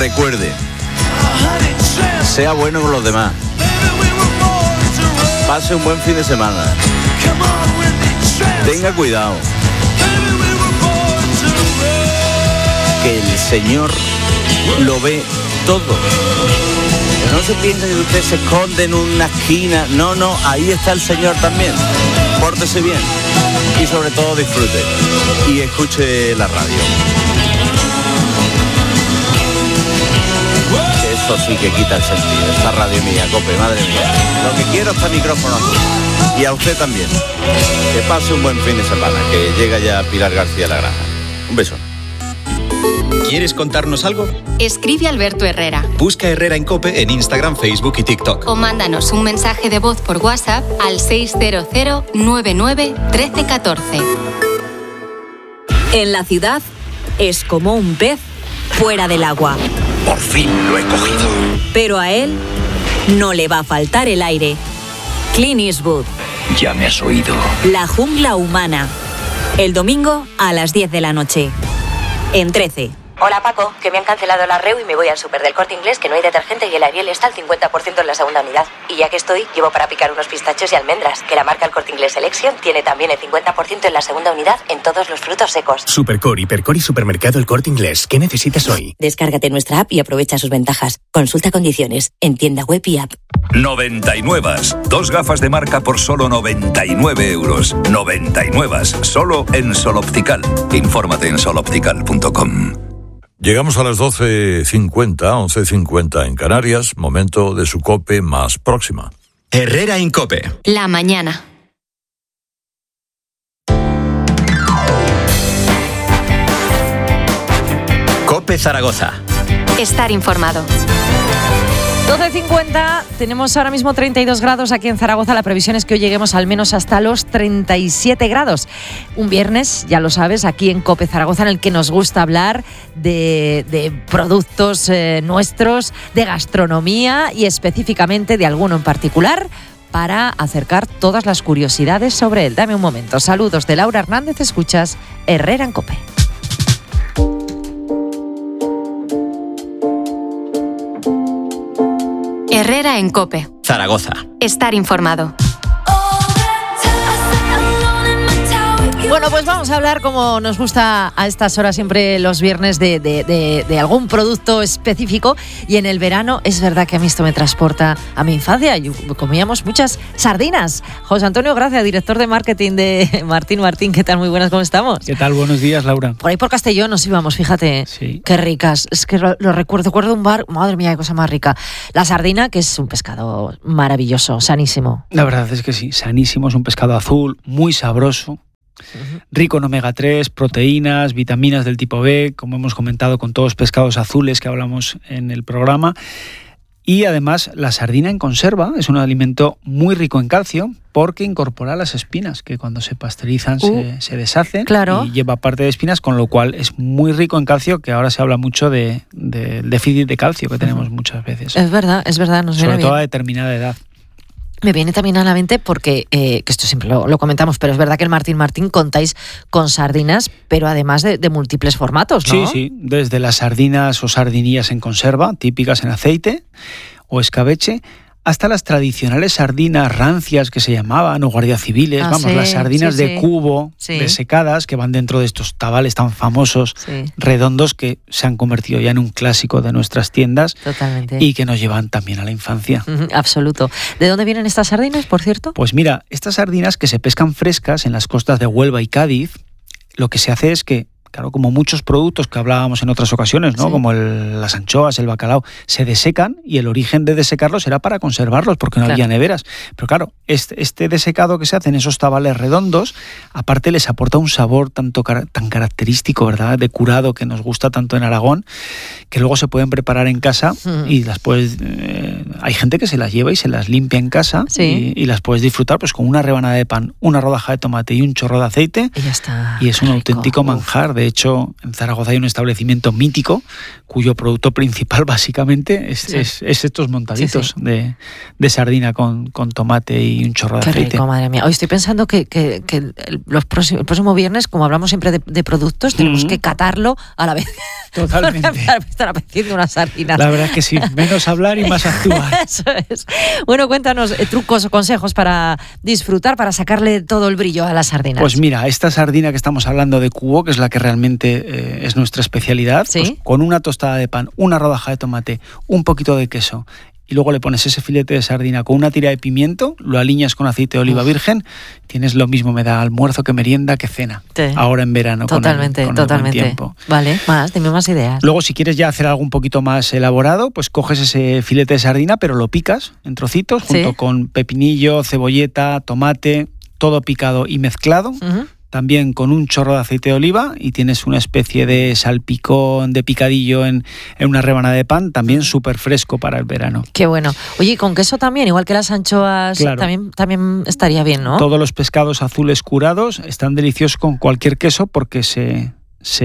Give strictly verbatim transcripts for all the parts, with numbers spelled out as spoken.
recuerde, sea bueno con los demás, pase un buen fin de semana, tenga cuidado, que el Señor lo ve todo. No se piensa que usted se esconde en una esquina. No, no, ahí está el Señor también. Pórtese bien y sobre todo disfrute y escuche la radio. Que eso sí que quita el sentido. Esta radio mía, COPE, madre mía. Lo que quiero es este micrófono azul. Y a usted también. Que pase un buen fin de semana, que llega ya Pilar García La Granja. Un beso. ¿Quieres contarnos algo? Escribe a Alberto Herrera. Busca Herrera en COPE en Instagram, Facebook y TikTok. O mándanos un mensaje de voz por WhatsApp al seis cero cero nueve nueve uno tres uno cuatro. En la ciudad es como un pez fuera del agua. Por fin lo he cogido. Pero a él no le va a faltar el aire. Clint Eastwood. Ya me has oído. La jungla humana. El domingo a las diez de la noche. En trece. Hola Paco, que me han cancelado la R E U y me voy al súper del Corte Inglés, que no hay detergente y el Ariel está al cincuenta por ciento en la segunda unidad. Y ya que estoy, llevo para picar unos pistachos y almendras, que la marca El Corte Inglés Selection tiene también el cincuenta por ciento en la segunda unidad en todos los frutos secos. Supercor, Hipercor y Supermercado El Corte Inglés. ¿Qué necesitas hoy? Descárgate nuestra app y aprovecha sus ventajas. Consulta condiciones en tienda web y app. noventa y nueve. Dos gafas de marca por solo noventa y nueve euros. noventa y nueve. Solo en Sol Optical. Infórmate en sol optical punto com. Llegamos a las doce cincuenta, once cincuenta en Canarias, momento de su COPE más próxima. Herrera en COPE. La mañana. COPE Zaragoza. Estar informado. doce cincuenta, tenemos ahora mismo treinta y dos grados aquí en Zaragoza. La previsión es que hoy lleguemos al menos hasta los treinta y siete grados. Un viernes, ya lo sabes, aquí en COPE Zaragoza, en el que nos gusta hablar de, de productos eh, nuestros, de gastronomía y específicamente de alguno en particular, para acercar todas las curiosidades sobre él. Dame un momento. Saludos de Laura Hernández, escuchas Herrera en COPE. Herrera en COPE. Zaragoza. Estar informado. Bueno, pues vamos a hablar, como nos gusta a estas horas siempre los viernes, de, de, de, de algún producto específico. Y en el verano es verdad que a mí esto me transporta a mi infancia. Yo, comíamos muchas sardinas. José Antonio Gracia, director de marketing de Martín Martín. ¿Qué tal? Muy buenas, ¿cómo estamos? ¿Qué tal? Buenos días, Laura. Por ahí por Castellón nos íbamos, fíjate. Sí. Qué ricas. Es que lo, lo recuerdo. Recuerdo un bar, madre mía, qué cosa más rica. La sardina, que es un pescado maravilloso, sanísimo. La verdad es que sí, sanísimo. Es un pescado azul, muy sabroso. Uh-huh. Rico en omega tres, proteínas, vitaminas del tipo B, como hemos comentado con todos los pescados azules que hablamos en el programa. Y además la sardina en conserva es un alimento muy rico en calcio porque incorpora las espinas, que cuando se pasteurizan uh, se, se deshacen, claro. Y lleva parte de espinas, con lo cual es muy rico en calcio, que ahora se habla mucho de, de, del déficit de calcio que tenemos uh-huh. muchas veces. Es verdad, es verdad. Nos Sobre viene todo bien. A determinada edad. Me viene también a la mente porque, eh, que esto siempre lo, lo comentamos, pero es verdad que el Martín Martín contáis con sardinas, pero además de, de múltiples formatos, ¿no? Sí, sí, desde las sardinas o sardinillas en conserva, típicas en aceite o escabeche, hasta las tradicionales sardinas rancias que se llamaban, o guardia civiles, ah, vamos, sí, las sardinas sí, de sí. cubo, sí. desecadas, que van dentro de estos tabales tan famosos, sí. redondos, que se han convertido ya en un clásico de nuestras tiendas. Totalmente. Y que nos llevan también a la infancia. Uh-huh, absoluto. ¿De dónde vienen estas sardinas, por cierto? Pues mira, estas sardinas que se pescan frescas en las costas de Huelva y Cádiz, lo que se hace es que, claro, como muchos productos que hablábamos en otras ocasiones, ¿no? Sí. Como el, las anchoas, el bacalao, se desecan, y el origen de desecarlos era para conservarlos, porque no claro. había neveras. Pero claro, este, este desecado que se hace en esos tabales redondos, aparte les aporta un sabor tanto, tan característico, ¿verdad?, de curado, que nos gusta tanto en Aragón, que luego se pueden preparar en casa mm. y las puedes... Eh, hay gente que se las lleva y se las limpia en casa sí. y, y las puedes disfrutar pues con una rebanada de pan, una rodaja de tomate y un chorro de aceite. Y ya está. Y es un rico. auténtico manjar. De De hecho, en Zaragoza hay un establecimiento mítico cuyo producto principal básicamente es, sí. es, es estos montaditos sí, sí. De, de sardina con, con tomate y un chorro de Qué aceite. Rico, madre mía. Hoy estoy pensando que, que, que el, los próximos, el próximo viernes, como hablamos siempre de, de productos, tenemos mm. que catarlo a la vez. Totalmente. Me están apeteciendo unas sardinas. La verdad es que sí, menos hablar y más actuar. Eso es. Bueno, cuéntanos eh, trucos o consejos para disfrutar, para sacarle todo el brillo a las sardinas. Pues mira, esta sardina que estamos hablando de cubo, que es la que realmente eh, es nuestra especialidad, ¿sí? Pues con una tostada de pan, una rodaja de tomate, un poquito de queso y luego le pones ese filete de sardina con una tira de pimiento, lo aliñas con aceite de oliva Uf. virgen, tienes lo mismo, me da almuerzo que merienda que cena. Sí. Ahora en verano. Totalmente, con el, con totalmente. El buen tiempo. Vale, más, dime más ideas. Luego, si quieres ya hacer algo un poquito más elaborado, pues coges ese filete de sardina, pero lo picas en trocitos, junto ¿Sí? con pepinillo, cebolleta, tomate, todo picado y mezclado. Uh-huh. También con un chorro de aceite de oliva y tienes una especie de salpicón de picadillo en, en una rebanada de pan, también súper fresco para el verano. Qué bueno. Oye, y con queso también, igual que las anchoas, claro. también, también estaría bien, ¿no? Todos los pescados azules curados están deliciosos con cualquier queso porque se,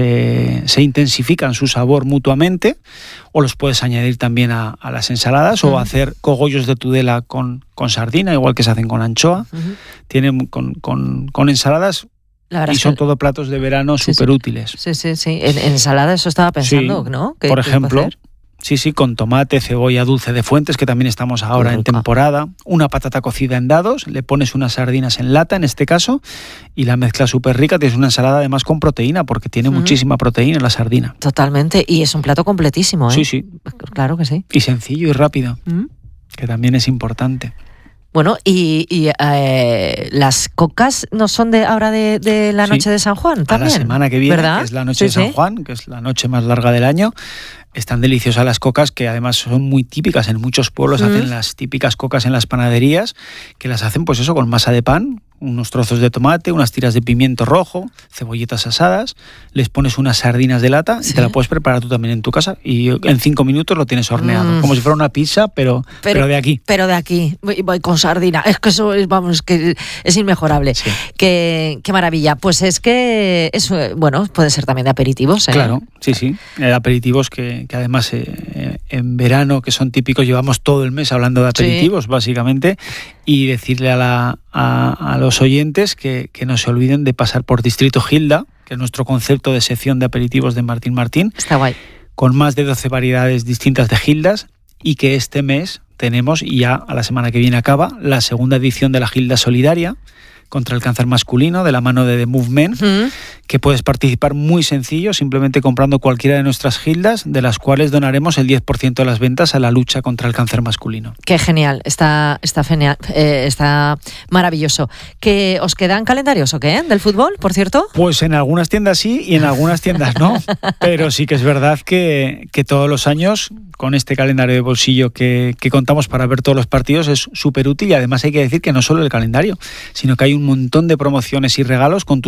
se, se intensifican su sabor mutuamente, o los puedes añadir también a, a las ensaladas uh-huh. o hacer cogollos de Tudela con, con sardina, igual que se hacen con anchoa. Uh-huh. Tienen con, con, con ensaladas. Y son que... todo platos de verano sí, súper sí. útiles. Sí, sí, sí. En ensalada eso estaba pensando, sí. ¿no? Por ejemplo, sí, sí, con tomate, cebolla dulce de Fuentes, que también estamos ahora en temporada, una patata cocida en dados, le pones unas sardinas en lata, en este caso, y la mezcla súper rica. Tienes una ensalada además con proteína, porque tiene mm. muchísima proteína la sardina. Totalmente, y es un plato completísimo, ¿eh? Sí, sí. Claro que sí. Y sencillo y rápido, mm. que también es importante. Bueno, y, y eh, las cocas no son de ahora de, de la noche sí. de San Juan también. A la semana que viene, ¿verdad? Que es la noche sí, de San sí. Juan, que es la noche más larga del año. Están deliciosas las cocas, que además son muy típicas. En muchos pueblos mm. hacen las típicas cocas en las panaderías, que las hacen pues eso, con masa de pan, unos trozos de tomate, unas tiras de pimiento rojo, cebolletas asadas, les pones unas sardinas de lata ¿Sí? y te la puedes preparar tú también en tu casa y en cinco minutos lo tienes horneado, mm. como si fuera una pizza, pero, pero, pero de aquí. Pero de aquí, voy, voy con sardina, es que eso es, vamos, que es inmejorable. Sí. Qué, qué maravilla. Pues es que eso, bueno, puede ser también de aperitivos, ¿eh? Claro, sí, sí, de aperitivos que, que además eh, en verano, que son típicos, llevamos todo el mes hablando de aperitivos, sí. básicamente, y decirle a la a, a los oyentes que, que no se olviden de pasar por Distrito Gilda, que es nuestro concepto de sección de aperitivos de Martín Martín. Está guay. Con más de doce variedades distintas de gildas, y que este mes tenemos, y ya a la semana que viene acaba, la segunda edición de la Gilda Solidaria contra el cáncer masculino, de la mano de The Movement, uh-huh. que puedes participar muy sencillo, simplemente comprando cualquiera de nuestras gildas, de las cuales donaremos el diez por ciento de las ventas a la lucha contra el cáncer masculino. Qué genial, está, está genial, eh, está maravilloso. ¿Que os quedan calendarios o qué? ¿Del fútbol, por cierto? Pues en algunas tiendas sí y en algunas tiendas no, pero sí que es verdad que, que todos los años, con este calendario de bolsillo que, que contamos para ver todos los partidos, es súper útil, y además hay que decir que no solo el calendario, sino que hay un montón de promociones y regalos con tus